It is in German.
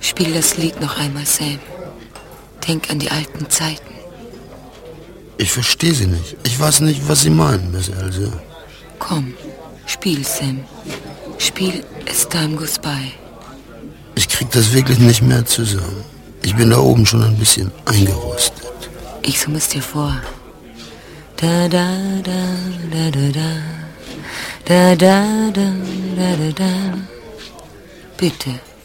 Spiel das Lied noch einmal, Sam. Denk an die alten Zeiten. Ich verstehe Sie nicht. Ich weiß nicht, was Sie meinen, Miss Else. Komm, spiel, Sam. Spiel As Time Goes By. Ich krieg das wirklich nicht mehr zusammen. Ich bin da oben schon ein bisschen eingerostet. Ich summe es dir vor. Da da da da da da da da da da da da. Bitte.